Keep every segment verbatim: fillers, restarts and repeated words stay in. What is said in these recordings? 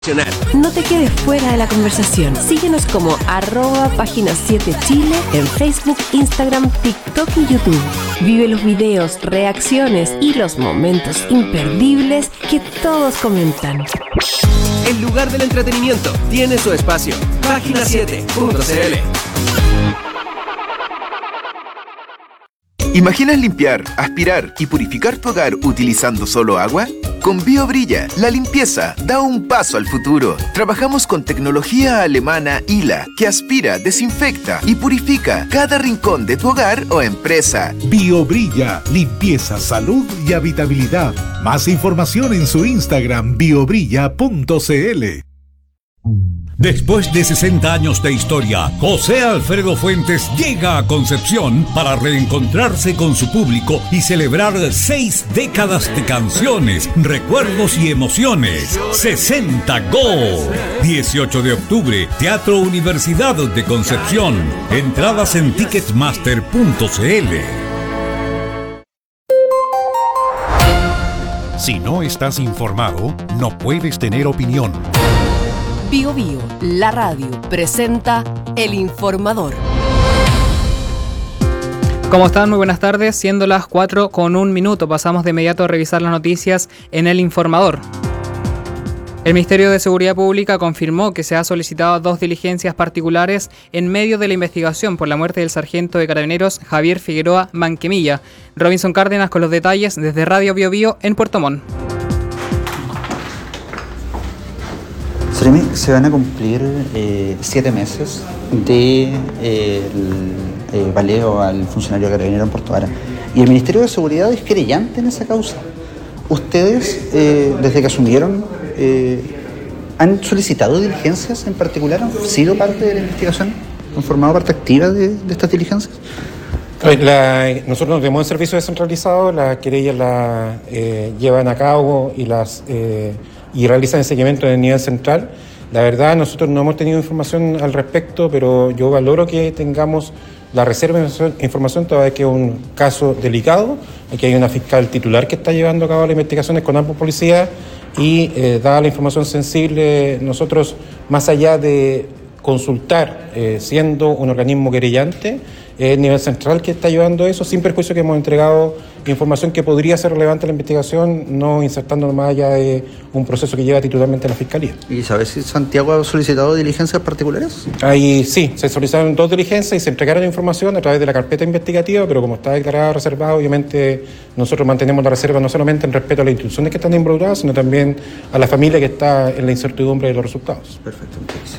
No te quedes fuera de la conversación. Síguenos como arroba página siete Chile en Facebook, Instagram, TikTok y YouTube. Vive los videos, reacciones y los momentos imperdibles que todos comentan. El lugar del entretenimiento tiene su espacio. página siete punto c l. ¿Imaginas limpiar, aspirar y purificar tu hogar utilizando solo agua? Con BioBrilla, la limpieza da un paso al futuro. Trabajamos con tecnología alemana I L A, que aspira, desinfecta y purifica cada rincón de tu hogar o empresa. BioBrilla, limpieza, salud y habitabilidad. Más información en su Instagram, biobrilla punto c l. Después de sesenta años de historia, José Alfredo Fuentes llega a Concepción para reencontrarse con su público y celebrar seis décadas de canciones, recuerdos y emociones. sesenta Go. dieciocho de octubre, Teatro Universidad de Concepción. Entradas en ticketmaster punto c l. Si no estás informado, no puedes tener opinión. Bio Bio, la radio, presenta El Informador. ¿Cómo están? Muy buenas tardes. Siendo las cuatro con un minuto, pasamos de inmediato a revisar las noticias en El Informador. El Ministerio de Seguridad Pública confirmó que se ha solicitado dos diligencias particulares en medio de la investigación por la muerte del sargento de Carabineros Javier Figueroa Manquemilla. Robinson Cárdenas con los detalles desde Radio Bio Bio en Puerto Montt. Se van a cumplir eh, siete meses de eh, el, eh, baleo al funcionario carabinero en Puerto Vara. Y el Ministerio de Seguridad es querellante en esa causa. Ustedes, eh, desde que asumieron, eh, ¿han solicitado diligencias en particular? ¿Han sido parte de la investigación? ¿Han formado parte activa de, de estas diligencias? La, nosotros no tenemos un servicio descentralizado, las querellas las eh, llevan a cabo y las... Eh, y realizan el seguimiento en el nivel central. La verdad, nosotros no hemos tenido información al respecto, pero yo valoro que tengamos la reserva de información, toda vez que es un caso delicado. Aquí hay una fiscal titular que está llevando a cabo las investigaciones con ambos policías y, eh, dada la información sensible, nosotros, más allá de consultar, eh, siendo un organismo querellante, es el nivel central que está llevando eso, sin perjuicio que hemos entregado información que podría ser relevante a la investigación, no insertando más allá de un proceso que lleva titularmente la Fiscalía. ¿Y sabes si Santiago ha solicitado diligencias particulares? Ahí sí, se solicitaron dos diligencias y se entregaron información a través de la carpeta investigativa, pero como está declarado reservado, obviamente nosotros mantenemos la reserva no solamente en respeto a las instituciones que están involucradas, sino también a la familia que está en la incertidumbre de los resultados. Perfecto, entonces.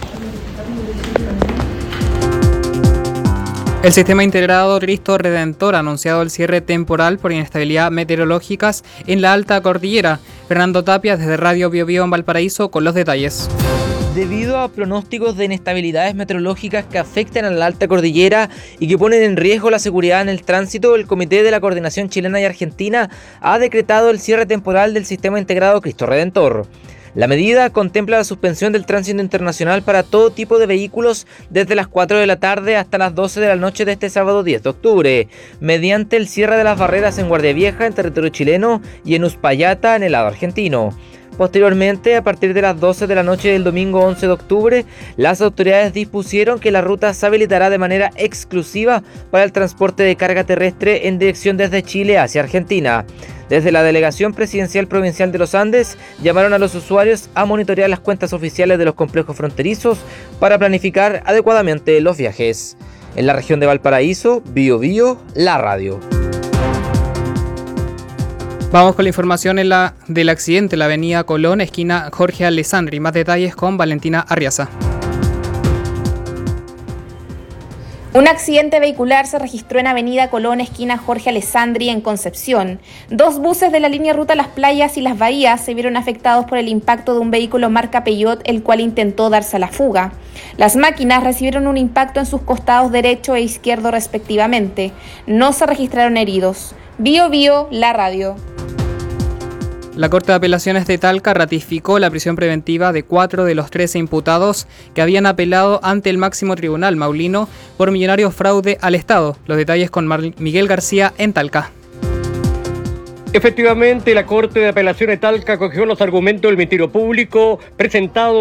El Sistema Integrado Cristo Redentor ha anunciado el cierre temporal por inestabilidad meteorológicas en la alta cordillera. Fernando Tapia desde Radio Bio Bio en Valparaíso con los detalles. Debido a pronósticos de inestabilidades meteorológicas que afectan a la alta cordillera y que ponen en riesgo la seguridad en el tránsito, el Comité de la Coordinación Chilena y Argentina ha decretado el cierre temporal del Sistema Integrado Cristo Redentor. La medida contempla la suspensión del tránsito internacional para todo tipo de vehículos desde las cuatro de la tarde hasta las doce de la noche de este sábado diez de octubre, mediante el cierre de las barreras en Guardia Vieja en territorio chileno y en Uspallata en el lado argentino. Posteriormente, a partir de las doce de la noche del domingo once de octubre, las autoridades dispusieron que la ruta se habilitará de manera exclusiva para el transporte de carga terrestre en dirección desde Chile hacia Argentina. Desde la Delegación Presidencial Provincial de los Andes, llamaron a los usuarios a monitorear las cuentas oficiales de los complejos fronterizos para planificar adecuadamente los viajes. En la región de Valparaíso, Bio Bio, la radio. Vamos con la información en la, del accidente en la avenida Colón, esquina Jorge Alessandri. Más detalles con Valentina Arriaza. Un accidente vehicular se registró en avenida Colón, esquina Jorge Alessandri, en Concepción. Dos buses de la línea Ruta Las Playas y Las Bahías se vieron afectados por el impacto de un vehículo marca Peugeot, el cual intentó darse a la fuga. Las máquinas recibieron un impacto en sus costados derecho e izquierdo respectivamente. No se registraron heridos. Bio Bio, la radio. La Corte de Apelaciones de Talca ratificó la prisión preventiva de cuatro de los trece imputados que habían apelado ante el máximo tribunal maulino por millonario fraude al Estado. Los detalles con Mar- Miguel García en Talca. Efectivamente, la Corte de Apelaciones Talca acogió los argumentos del Ministerio Público presentados